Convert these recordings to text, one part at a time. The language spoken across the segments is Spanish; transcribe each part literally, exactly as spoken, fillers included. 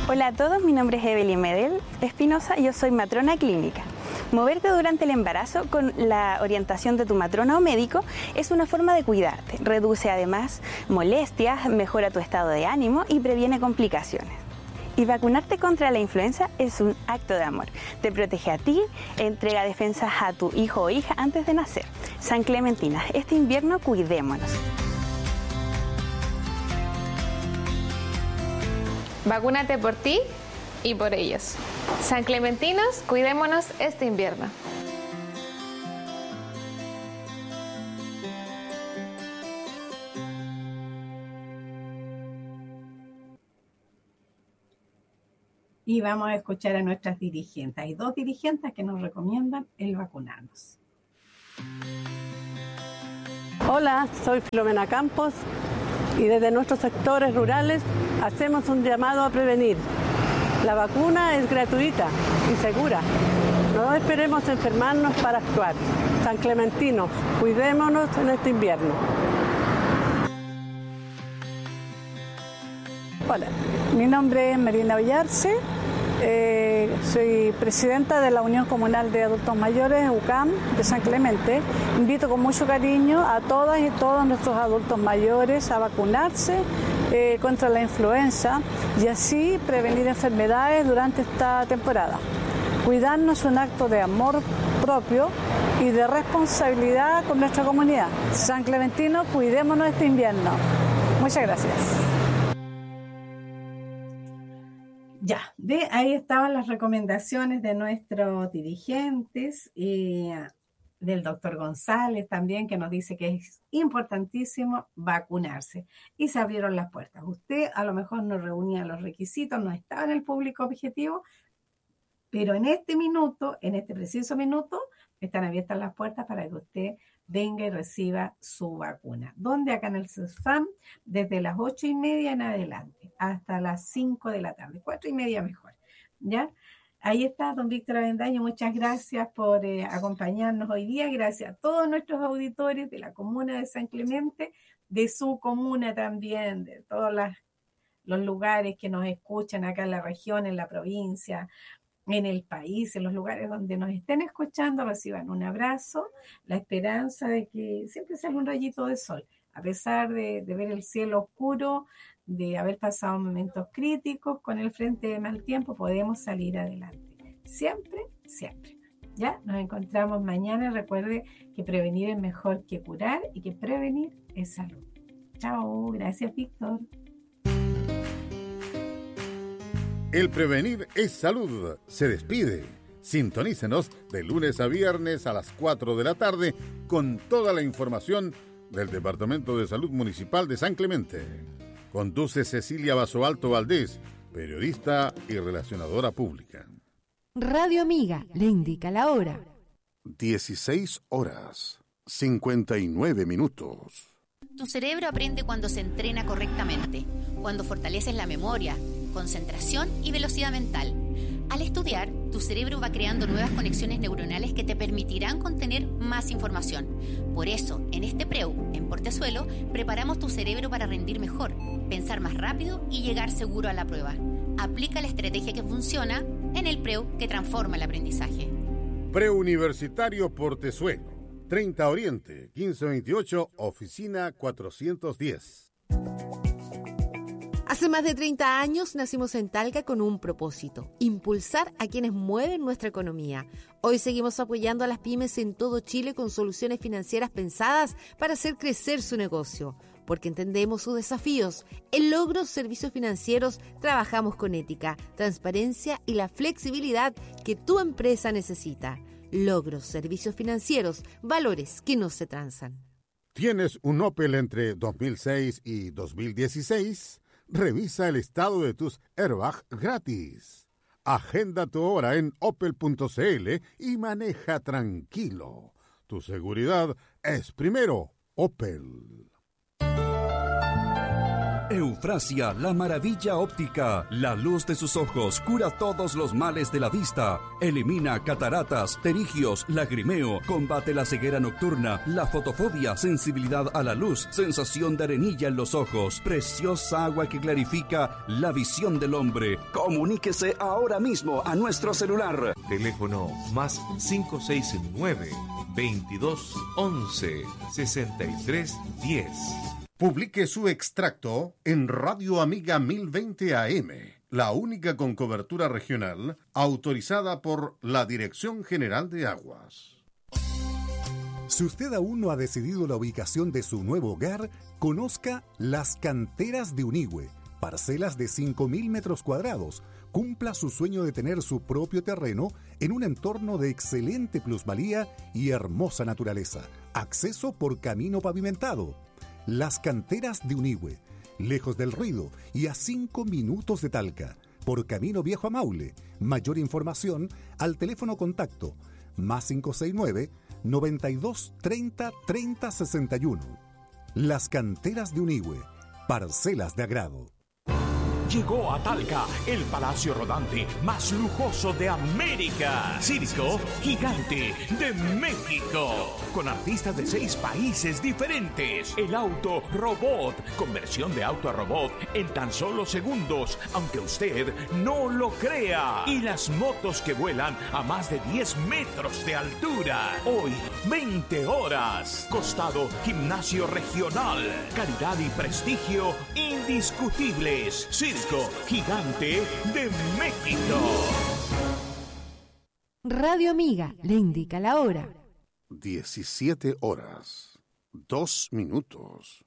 Hola a todos, mi nombre es Evelyn Medel Espinosa y yo soy matrona clínica. Moverte durante el embarazo con la orientación de tu matrona o médico es una forma de cuidarte. Reduce además molestias, mejora tu estado de ánimo y previene complicaciones. Y vacunarte contra la influenza es un acto de amor. Te protege a ti, entrega defensas a tu hijo o hija antes de nacer. San Clementina, este invierno cuidémonos. Vacúnate por ti y por ellos. San Clementinos, cuidémonos este invierno. Y vamos a escuchar a nuestras dirigentes. Hay dos dirigentes que nos recomiendan el vacunarnos. Hola, soy Filomena Campos y desde nuestros sectores rurales hacemos un llamado a prevenir. La vacuna es gratuita y segura. No esperemos enfermarnos para actuar. San Clementino, cuidémonos en este invierno. Hola, mi nombre es Marina Ollarse, eh, soy presidenta de la Unión Comunal de Adultos Mayores, U C A M, de San Clemente. Invito con mucho cariño a todas y todos nuestros adultos mayores a vacunarse eh, contra la influenza y así prevenir enfermedades durante esta temporada. Cuidarnos es un acto de amor propio y de responsabilidad con nuestra comunidad. San Clementino, cuidémonos este invierno. Muchas gracias. Ya, de ahí estaban las recomendaciones de nuestros dirigentes y del doctor González también, que nos dice que es importantísimo vacunarse. Y se abrieron las puertas. Usted a lo mejor no reunía los requisitos, no estaba en el público objetivo, pero en este minuto, en este preciso minuto, están abiertas las puertas para que usted venga y reciba su vacuna. ¿Dónde? Acá en el CESFAM, desde las ocho y media en adelante, hasta las cinco de la tarde, cuatro y media mejor, ¿ya? Ahí está don Víctor Avendaño, muchas gracias por eh, acompañarnos hoy día, gracias a todos nuestros auditores de la comuna de San Clemente, de su comuna también, de todos las, los lugares que nos escuchan acá en la región, en la provincia, en el país, en los lugares donde nos estén escuchando, reciban un abrazo, la esperanza de que siempre salga un rayito de sol, a pesar de, de ver el cielo oscuro, de haber pasado momentos críticos, con el frente de mal tiempo podemos salir adelante. Siempre, siempre. Ya, nos encontramos mañana. Recuerde que prevenir es mejor que curar y que prevenir es salud. Chao, gracias Víctor. El prevenir es salud. Se despide. Sintonícenos de lunes a viernes a las cuatro de la tarde con toda la información del Departamento de Salud Municipal de San Clemente. Conduce Cecilia Basoalto Valdés, periodista y relacionadora pública. Radio Amiga le indica la hora. dieciséis horas, cincuenta y nueve minutos. Tu cerebro aprende cuando se entrena correctamente, cuando fortaleces la memoria, concentración y velocidad mental. Al estudiar, tu cerebro va creando nuevas conexiones neuronales que te permitirán contener más información. Por eso, en este Preu, en Portezuelo, preparamos tu cerebro para rendir mejor, pensar más rápido y llegar seguro a la prueba. Aplica la estrategia que funciona en el Preu que transforma el aprendizaje. Preuniversitario Portezuelo, treinta Oriente, quince veintiocho, oficina cuatrocientos diez. Hace más de treinta años nacimos en Talca con un propósito: impulsar a quienes mueven nuestra economía. Hoy seguimos apoyando a las pymes en todo Chile con soluciones financieras pensadas para hacer crecer su negocio, porque entendemos sus desafíos. En Logros Servicios Financieros trabajamos con ética, transparencia y la flexibilidad que tu empresa necesita. Logros Servicios Financieros, valores que no se transan. ¿Tienes un Opel entre dos mil seis y dos mil dieciséis? Revisa el estado de tus airbags gratis. Agenda tu hora en opel punto cl y maneja tranquilo. Tu seguridad es primero, Opel. Eufrasia, la maravilla óptica. La luz de sus ojos cura todos los males de la vista. Elimina cataratas, pterigios, lagrimeo. Combate la ceguera nocturna, la fotofobia, sensibilidad a la luz, sensación de arenilla en los ojos. Preciosa agua que clarifica la visión del hombre. Comuníquese ahora mismo a nuestro celular. Teléfono más cinco seis nueve, veintidós once, sesenta y tres diez. Publique su extracto en Radio Amiga mil veinte A M, la única con cobertura regional autorizada por la Dirección General de Aguas. Si usted aún no ha decidido la ubicación de su nuevo hogar, conozca Las Canteras de Unigüe, parcelas de cinco mil metros cuadrados. Cumpla su sueño de tener su propio terreno en un entorno de excelente plusvalía y hermosa naturaleza. Acceso por camino pavimentado. Las Canteras de Unigüe, lejos del ruido y a cinco minutos de Talca, por Camino Viejo a Maule. Mayor información al teléfono contacto más cinco seis nueve, noventa y dos, treinta, treinta, sesenta y uno. Las Canteras de Unigüe, parcelas de agrado. Llegó a Talca el palacio rodante más lujoso de América. Circo Gigante de México. Con artistas de seis países diferentes. El auto robot. Conversión de auto a robot en tan solo segundos, aunque usted no lo crea. Y las motos que vuelan a más de diez metros de altura. Hoy, veinte horas. Costado Gimnasio Regional. Calidad y prestigio indiscutibles. Circo Gigante de México. Radio Amiga le indica la hora. diecisiete horas, dos minutos.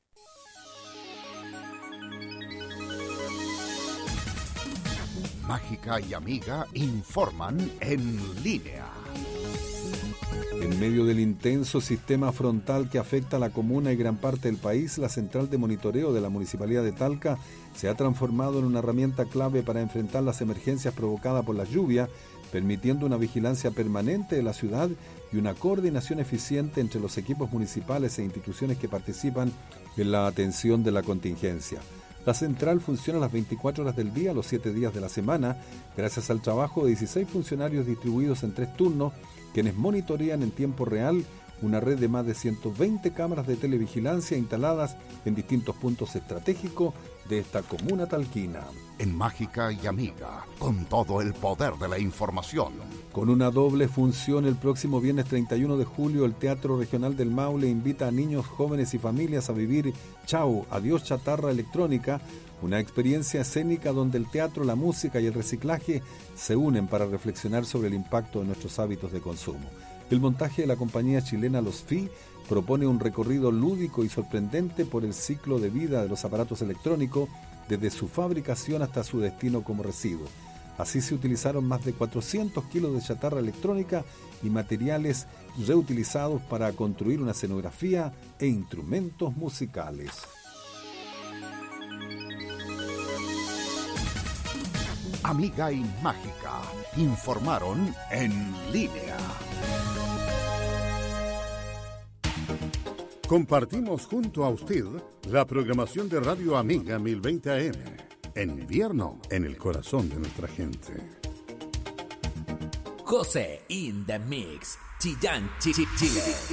Mágica y Amiga informan en línea. En medio del intenso sistema frontal que afecta a la comuna y gran parte del país, la central de monitoreo de la Municipalidad de Talca se ha transformado en una herramienta clave para enfrentar las emergencias provocadas por la lluvia, permitiendo una vigilancia permanente de la ciudad y una coordinación eficiente entre los equipos municipales e instituciones que participan en la atención de la contingencia. La central funciona las veinticuatro horas del día, los siete días de la semana, gracias al trabajo de dieciséis funcionarios distribuidos en tres turnos, quienes monitorean en tiempo real una red de más de ciento veinte cámaras de televigilancia instaladas en distintos puntos estratégicos de esta comuna talquina. En Mágica y Amiga, con todo el poder de la información. Con una doble función, el próximo viernes treinta y uno de julio, el Teatro Regional del Maule invita a niños, jóvenes y familias a vivir Chau, Adiós Chatarra Electrónica, una experiencia escénica donde el teatro, la música y el reciclaje se unen para reflexionar sobre el impacto de nuestros hábitos de consumo. El montaje de la compañía chilena Los F I propone un recorrido lúdico y sorprendente por el ciclo de vida de los aparatos electrónicos, desde su fabricación hasta su destino como residuo. Así se utilizaron más de cuatrocientos kilos de chatarra electrónica y materiales reutilizados para construir una escenografía e instrumentos musicales. Amiga y Mágica informaron en línea. Compartimos junto a usted la programación de Radio Amiga mil veinte A M. En invierno, en el corazón de nuestra gente. José in the Mix, Chillán, Chile.